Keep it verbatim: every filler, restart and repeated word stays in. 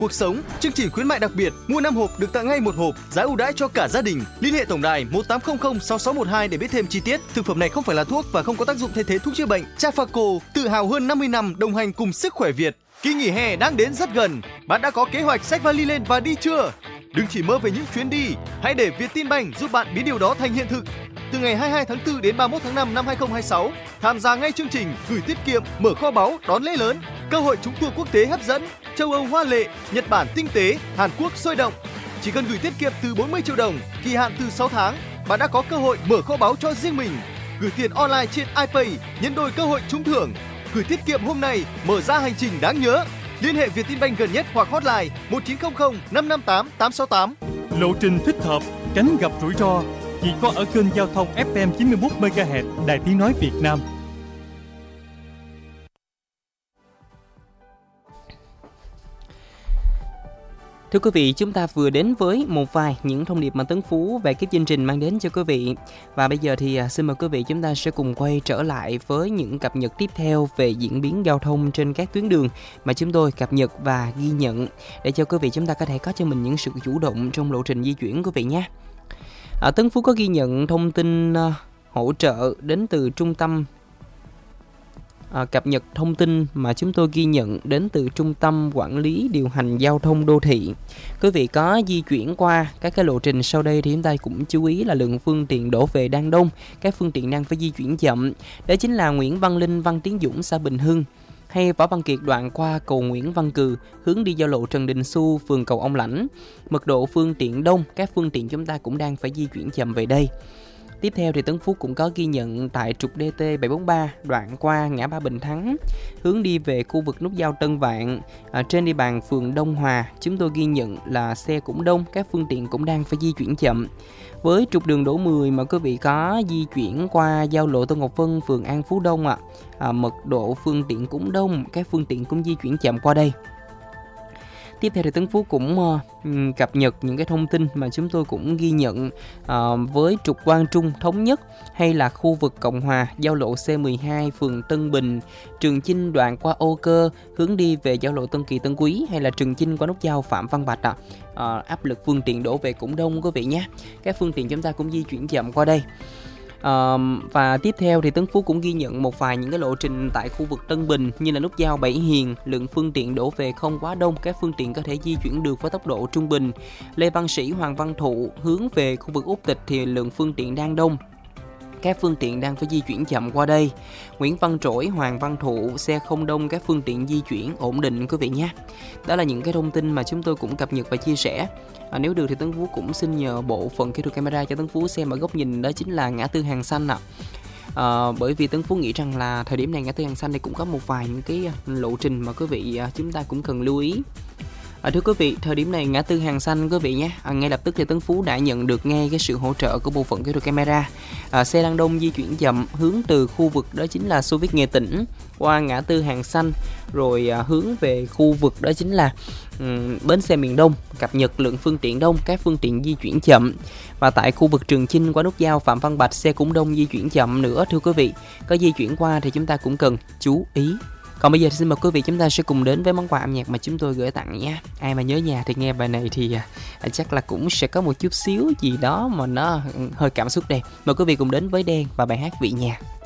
cuộc sống, chương trình khuyến mại đặc biệt, mua năm hộp được tặng ngay một hộp, giá ưu đãi cho cả gia đình. Liên hệ tổng đài một tám không không sáu sáu một hai để biết thêm chi tiết. Thực phẩm này không phải là thuốc và không có tác dụng thay thế thuốc chữa bệnh. Trafaco, tự hào hơn năm mươi năm đồng hành cùng sức khỏe Việt. Kỳ nghỉ hè đang đến rất gần, bạn đã có kế hoạch xách vali lên và đi chưa? Đừng chỉ mơ về những chuyến đi, hãy để Vietinbank giúp bạn biến điều đó thành hiện thực. Từ ngày hai mươi hai tháng tư đến ba mươi mốt tháng năm năm hai không hai sáu, tham gia ngay chương trình gửi tiết kiệm, mở kho báu, đón lễ lớn, cơ hội trúng tour quốc tế hấp dẫn, châu Âu hoa lệ, Nhật Bản tinh tế, Hàn Quốc sôi động. Chỉ cần gửi tiết kiệm từ bốn mươi triệu đồng, kỳ hạn từ sáu tháng, bạn đã có cơ hội mở kho báu cho riêng mình. Gửi tiền online trên iPay, nhân đôi cơ hội trúng thưởng. Gửi tiết kiệm hôm nay, mở ra hành trình đáng nhớ. Liên hệ Vietinbank gần nhất hoặc hotline một chín không không năm năm tám tám sáu tám. Lộ trình thích hợp, tránh gặp rủi ro chỉ có ở kênh giao thông ép em chín mươi mốt mê ga héc Đài Tiếng nói Việt Nam. Thưa quý vị, chúng ta vừa đến với một vài những thông điệp mà Tấn Phú về cái chương trình mang đến cho quý vị. Và bây giờ thì xin mời quý vị chúng ta sẽ cùng quay trở lại với những cập nhật tiếp theo về diễn biến giao thông trên các tuyến đường mà chúng tôi cập nhật và ghi nhận để cho quý vị chúng ta có thể có cho mình những sự chủ động trong lộ trình di chuyển quý vị nhé. À, Tấn Phú có ghi nhận thông tin uh, hỗ trợ đến từ trung tâm À, cập nhật thông tin mà chúng tôi ghi nhận đến từ Trung tâm Quản lý Điều hành Giao thông Đô thị. Quý vị có di chuyển qua các cái lộ trình sau đây thì chúng ta cũng chú ý là lượng phương tiện đổ về đang đông, các phương tiện đang phải di chuyển chậm. Đó chính là Nguyễn Văn Linh, Văn Tiến Dũng, xã Bình Hưng, hay Võ Văn Kiệt đoạn qua cầu Nguyễn Văn Cừ hướng đi giao lộ Trần Đình Xu, phường Cầu Ông Lãnh. Mật độ phương tiện đông, các phương tiện chúng ta cũng đang phải di chuyển chậm về đây. Tiếp theo thì Tấn Phú cũng có ghi nhận tại trục đê tê bảy bốn ba đoạn qua ngã ba Bình Thắng hướng đi về khu vực nút giao Tân Vạn à, trên địa bàn phường Đông Hòa. Chúng tôi ghi nhận là xe cũng đông, các phương tiện cũng đang phải di chuyển chậm. Với trục đường Đỗ mười mà quý vị có di chuyển qua giao lộ Tô Ngọc Vân, phường An Phú Đông ạ, à. à, mật độ phương tiện cũng đông, các phương tiện cũng di chuyển chậm qua đây. Tiếp theo thì Tấn Phú cũng uh, cập nhật những cái thông tin mà chúng tôi cũng ghi nhận uh, với trục Quang Trung Thống Nhất hay là khu vực Cộng Hòa, giao lộ C mười hai, phường Tân Bình, Trường Chinh đoạn qua Âu Cơ hướng đi về giao lộ Tân Kỳ Tân Quý, hay là Trường Chinh qua nút giao Phạm Văn Bạch ạ. À. Uh, áp lực phương tiện đổ về cũng đông quý vị nhé. Các phương tiện chúng ta cũng di chuyển chậm qua đây. Uh, và tiếp theo thì Tấn Phú cũng ghi nhận một vài những cái lộ trình tại khu vực Tân Bình như là nút giao Bảy Hiền, lượng phương tiện đổ về không quá đông, các phương tiện có thể di chuyển được với tốc độ trung bình. Lê Văn Sĩ, Hoàng Văn Thụ hướng về khu vực Úc Tịch thì lượng phương tiện đang đông, các phương tiện đang phải di chuyển chậm qua đây. Nguyễn Văn Trỗi, Hoàng Văn Thụ xe không đông, các phương tiện di chuyển ổn định quý vị nhé. Đó là những cái thông tin mà chúng tôi cũng cập nhật và chia sẻ. À, nếu được thì Tấn Phú cũng xin nhờ bộ phận kỹ thuật camera cho Tấn Phú xem ở góc nhìn đó chính là ngã tư Hàng Xanh ạ. À, bởi vì Tấn Phú nghĩ rằng là thời điểm này ngã tư Hàng Xanh này cũng có một vài những cái lộ trình mà quý vị chúng ta cũng cần lưu ý. À, thưa quý vị, thời điểm này ngã tư Hàng Xanh quý vị nhé, à, ngay lập tức thì Tấn Phú đã nhận được ngay cái sự hỗ trợ của bộ phận kỹ thuật camera. À, xe đang đông di chuyển chậm hướng từ khu vực đó chính là Xô Viết Nghệ Tĩnh qua ngã tư Hàng Xanh rồi à, hướng về khu vực đó chính là um, bến xe miền Đông, cập nhật lượng phương tiện đông, các phương tiện di chuyển chậm. Và tại khu vực Trường Chinh qua nút giao Phạm Văn Bạch xe cũng đông di chuyển chậm nữa thưa quý vị. Có di chuyển qua thì chúng ta cũng cần chú ý. Còn bây giờ thì xin mời quý vị chúng ta sẽ cùng đến với món quà âm nhạc mà chúng tôi gửi tặng nhé. Ai mà nhớ nhà thì nghe bài này thì à, chắc là cũng sẽ có một chút xíu gì đó mà nó hơi cảm xúc đây. Mời quý vị cùng đến với Đen và bài hát Vị Nhà.